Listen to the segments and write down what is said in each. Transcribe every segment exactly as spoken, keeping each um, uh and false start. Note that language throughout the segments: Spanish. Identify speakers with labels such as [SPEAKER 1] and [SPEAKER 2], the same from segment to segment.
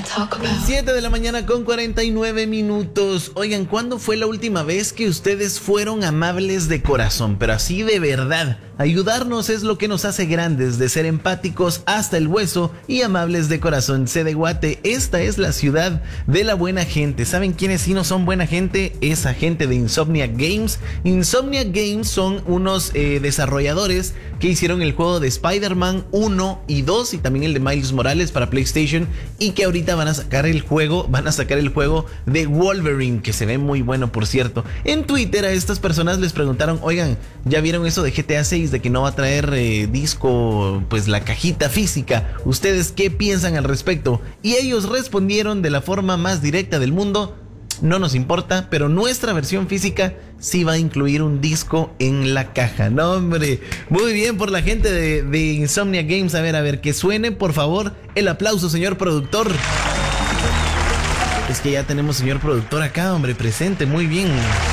[SPEAKER 1] siete de la mañana con cuarenta y nueve minutos. Oigan, ¿cuándo fue la última vez que ustedes fueron amables de corazón? Pero así de verdad. Ayudarnos es lo que nos hace grandes, de ser empáticos hasta el hueso y amables de corazón. C de Guate, esta es la ciudad de la buena gente. ¿Saben quiénes sí no son buena gente? Esa gente de Insomniac Games. Insomniac Games son unos eh, desarrolladores que hicieron el juego de Spider-Man uno y dos y también el de Miles Morales para PlayStation, y que ahorita van a sacar el juego, van a sacar el juego de Wolverine, que se ve muy bueno, por cierto. En Twitter a estas personas les preguntaron, oigan, ¿ya vieron eso de G T A seis? De que no va a traer eh, disco, pues la cajita física. ¿Ustedes qué piensan al respecto? Y ellos respondieron de la forma más directa del mundo: no nos importa, pero nuestra versión física sí va a incluir un disco en la caja. No, hombre, muy bien por la gente de, de Insomniac Games. A ver, a ver, que suene por favor el aplauso, señor productor. Es que ya tenemos señor productor acá, hombre, presente, muy bien.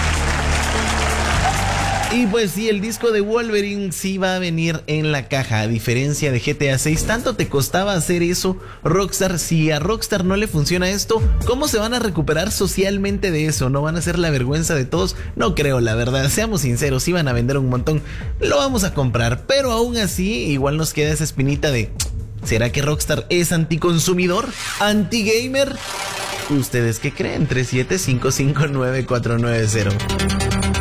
[SPEAKER 1] Y pues sí, el disco de Wolverine sí va a venir en la caja, a diferencia de G T A seis. ¿Tanto te costaba hacer eso, Rockstar? Si a Rockstar no le funciona esto, ¿cómo se van a recuperar socialmente de eso? ¿No van a ser la vergüenza de todos? No creo, la verdad. Seamos sinceros, sí van a vender un montón. Lo vamos a comprar, pero aún así, igual nos queda esa espinita de... ¿será que Rockstar es anticonsumidor? ¿Antigamer? ¿Ustedes qué creen? tres siete cinco cinco nueve cuatro nueve cero.